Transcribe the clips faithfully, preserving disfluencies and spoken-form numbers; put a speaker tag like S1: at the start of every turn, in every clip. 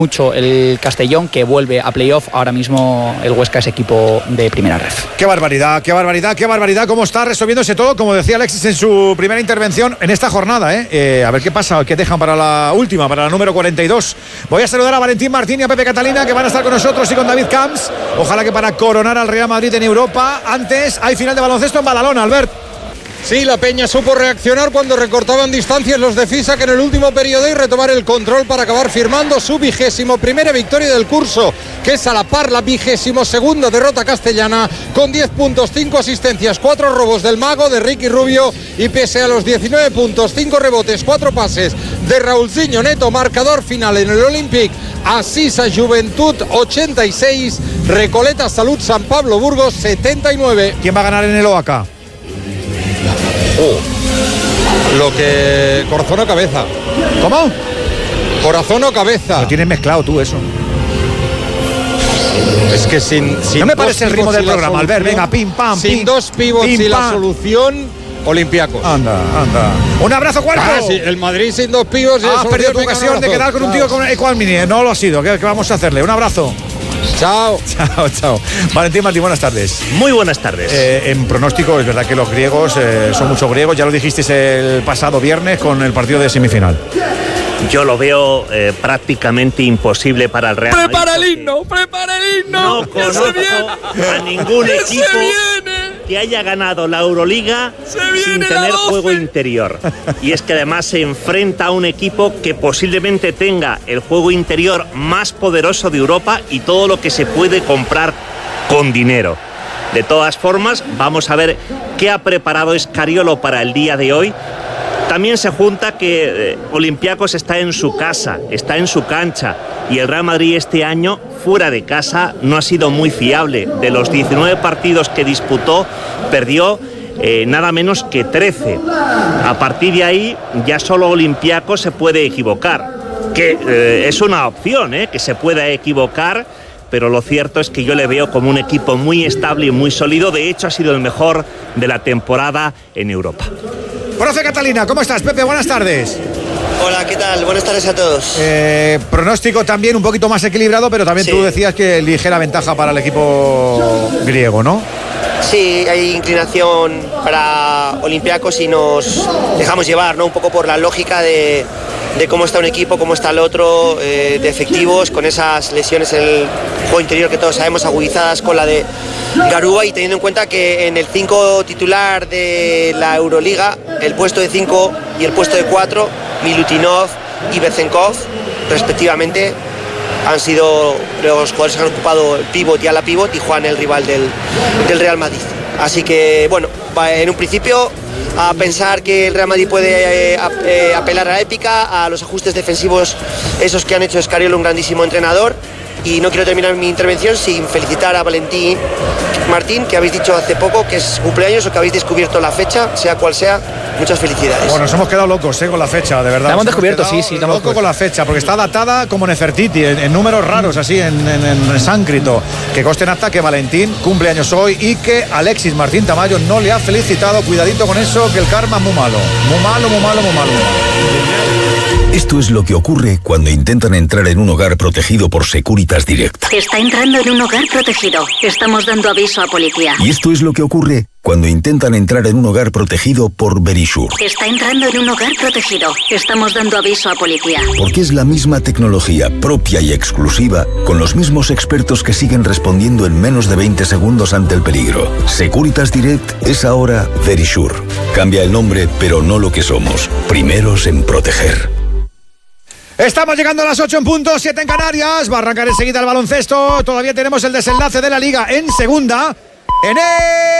S1: mucho el Castellón, que vuelve a playoff. Ahora mismo el Huesca es equipo de primera ref.
S2: Qué barbaridad, qué barbaridad, qué barbaridad, cómo está resolviéndose todo, como decía Alexis en su primera intervención en esta jornada, ¿eh? Eh, a ver qué pasa, qué dejan para la última, para la número cuarenta y dos. Voy a saludar a Valentín Martín y a Pepe Catalina, que van a estar con nosotros, y con David Camps. Ojalá que para coronar al Real Madrid en Europa. Antes hay final de baloncesto en Badalona, Albert.
S3: Sí, la Peña supo reaccionar cuando recortaban distancias los de Fisac en el último periodo y retomar el control para acabar firmando su vigésimo primera victoria del curso, que es a la par la vigésimo segunda derrota castellana, con diez puntos, cinco asistencias, cuatro robos del mago de Ricky Rubio, y pese a los diecinueve puntos, cinco rebotes, cuatro pases de Raulzinho Neto, marcador final en el Olympic: Asisa Juventud ochenta y seis, Recoleta Salud San Pablo Burgos setenta y nueve.
S2: ¿Quién va a ganar en el O A K?
S3: Oh, lo que... Corazón o cabeza.
S2: ¿Cómo?
S3: Corazón o cabeza.
S2: Lo tienes mezclado tú, eso.
S3: Es que sin... sin
S2: no me parece el ritmo del programa, Albert. Venga, pim, pam,
S3: Sin
S2: pim,
S3: dos pivots
S2: pim,
S3: y la
S2: pam.
S3: solución, Olympiacos.
S2: Anda, anda. Un abrazo, cuerpo.
S3: Ah, sí, el Madrid sin dos pivots.
S2: Has perdido tu ocasión de quedar con un tío con Equalmini. No lo ha sido. ¿Qué, ¿Qué vamos a hacerle? Un abrazo.
S3: Chao.
S2: Chao, chao. Valentín Martín, buenas tardes.
S4: Muy buenas tardes.
S2: Eh, en pronóstico, es verdad que los griegos eh, son muchos griegos. Ya lo dijisteis el pasado viernes con el partido de semifinal.
S4: Yo lo veo eh, prácticamente imposible para el Real Madrid.
S5: ¡Prepara el himno! ¡Prepara el himno!
S4: No conozco a ningún equipo que haya ganado la Euroliga sin tener juego interior. Y es que además se enfrenta a un equipo que posiblemente tenga el juego interior más poderoso de Europa y todo lo que se puede comprar con dinero. De todas formas, vamos a ver qué ha preparado Scariolo para el día de hoy. También se junta que eh, Olympiacos está en su casa, está en su cancha, y el Real Madrid este año, fuera de casa, no ha sido muy fiable. De los diecinueve partidos que disputó, perdió eh, nada menos que trece. A partir de ahí, ya solo Olympiacos se puede equivocar, que eh, es una opción, eh, que se pueda equivocar, pero lo cierto es que yo le veo como un equipo muy estable y muy sólido. De hecho, ha sido el mejor de la temporada en Europa.
S2: Profe Catalina, ¿cómo estás? Pepe, buenas tardes.
S6: Hola, ¿qué tal? Buenas tardes a todos.
S2: Eh, pronóstico también un poquito más equilibrado, pero también sí. Tú decías que ligera ventaja para el equipo griego, ¿no?
S6: Sí, hay inclinación para Olympiacos y nos dejamos llevar, ¿no? Un poco por la lógica de, de cómo está un equipo, cómo está el otro, eh, de efectivos, con esas lesiones en el juego interior que todos sabemos, agudizadas con la de Garuba, y teniendo en cuenta que en el cinco titular de la Euroliga, el puesto de cinco y el puesto de cuatro, Milutinov y Bezenkov, respectivamente, han sido los jugadores que han ocupado el pívot y a la pívot, y Juan, el rival del, del Real Madrid. Así que, bueno, en un principio a pensar que el Real Madrid puede eh, eh, apelar a la épica, a los ajustes defensivos, esos que han hecho Scariolo, un grandísimo entrenador. Y no quiero terminar mi intervención sin felicitar a Valentín Martín, que habéis dicho hace poco que es cumpleaños, o que habéis descubierto la fecha, sea cual sea. Muchas felicidades.
S2: Bueno, nos hemos quedado locos, ¿eh? Con la fecha, de verdad.
S1: La hemos descubierto, sí, sí.
S2: Loco con, con la fecha, porque está datada como Nefertiti, en, en números raros, así, en, en, en sánscrito. Que conste en acta que Valentín cumple años hoy y que Alexis Martín Tamayo no le ha felicitado. Cuidadito con eso, que el karma es muy malo. Muy malo, muy malo, muy malo.
S7: Esto es lo que ocurre cuando intentan entrar en un hogar protegido por Securitas Direct.
S8: Está entrando en un hogar protegido. Estamos dando aviso a policía.
S7: Y esto es lo que ocurre cuando intentan entrar en un hogar protegido por Verisure.
S8: Está entrando en un hogar protegido. Estamos dando aviso a policía.
S7: Porque es la misma tecnología propia y exclusiva, con los mismos expertos que siguen respondiendo en menos de veinte segundos ante el peligro. Securitas Direct es ahora Verisure. Cambia el nombre, pero no lo que somos. Primeros en proteger.
S2: Estamos llegando a las ocho en punto, siete en Canarias. Va a arrancar enseguida el baloncesto. Todavía tenemos el desenlace de la Liga en segunda. En el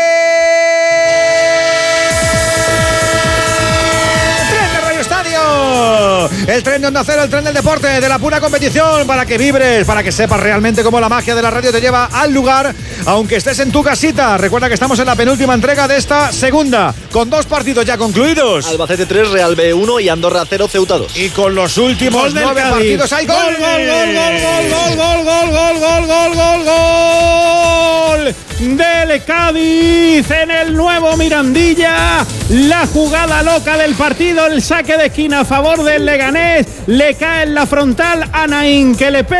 S2: tren de Radio Estadio. El tren de Onda Cero, el tren del deporte, de la pura competición, para que vibres, para que sepas realmente cómo la magia de la radio te lleva al lugar, aunque estés en tu casita. Recuerda que estamos en la penúltima entrega de esta segunda, con dos partidos ya concluidos.
S9: Albacete tres, Real B uno y Andorra cero, Ceuta dos.
S2: Y con los últimos nueve partidos hay gol. Gol, gol, gol, gol, gol, gol, gol, gol, gol, gol, gol, gol, gol del
S10: Cádiz en el nuevo Mirandilla. La jugada loca del partido, el saque de esquina a favor del Leganés. Le cae en la frontal a Naín, que le pega